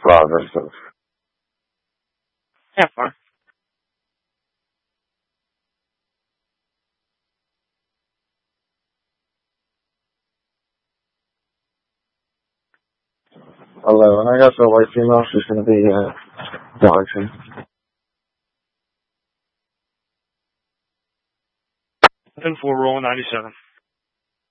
Progressive. Yeah, fine. Hello, and I got the white female. She's going to be Darlington. 10-4, roll 97.